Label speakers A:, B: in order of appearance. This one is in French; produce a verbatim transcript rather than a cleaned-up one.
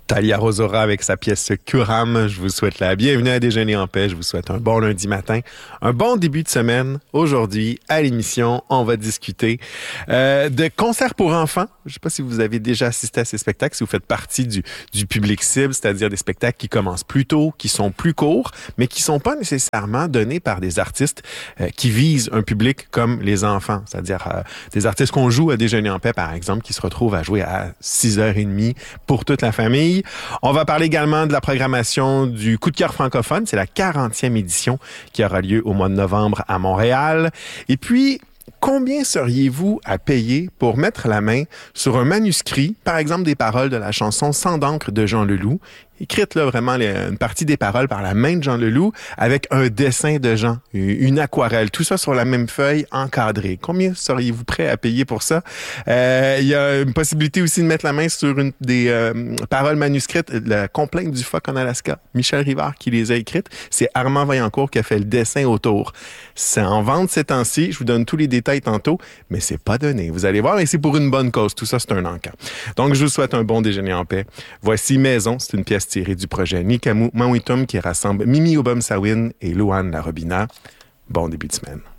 A: Talia Rosora avec sa pièce Curam. Je vous souhaite la bienvenue à Déjeuner en paix. Je vous souhaite un bon lundi matin, un bon début de semaine. Aujourd'hui, à l'émission, on va discuter euh, de concerts pour enfants. Je ne sais pas si vous avez déjà assisté à ces spectacles, si vous faites partie du, du public cible, c'est-à-dire des spectacles qui commencent plus tôt, qui sont plus courts, mais qui ne sont pas nécessairement donnés par des artistes euh, qui visent un public comme les enfants, c'est-à-dire euh, des artistes qu'on joue à Déjeuner en paix, par exemple, qui se retrouvent à jouer à six heures trente pour toute la famille. On va parler également de la programmation du Coup de cœur francophone. C'est la quarantième édition qui aura lieu au mois de novembre à Montréal. Et puis, combien seriez-vous à payer pour mettre la main sur un manuscrit, par exemple des paroles de la chanson Sang d'encre de Jean Leloup, écrite là vraiment les, une partie des paroles par la main de Jean Leloup avec un dessin de Jean, une aquarelle, tout ça sur la même feuille encadrée. Combien seriez-vous prêt à payer pour ça? Euh, il y a une possibilité aussi de mettre la main sur une des euh, paroles manuscrites, la complainte du phoque en Alaska. Michel Rivard qui les a écrites. C'est Armand Vaillancourt qui a fait le dessin autour. C'est en vente ces temps-ci. Je vous donne tous les détails tantôt, mais c'est pas donné. Vous allez voir, et c'est pour une bonne cause. Tout ça, c'est un encas. Donc, je vous souhaite un bon déjeuner en paix. Voici Maison. C'est une pièce tirée du projet Nikamu Mawitum qui rassemble Mimi Obom-Sawin et Louane Larobina. Bon début de semaine.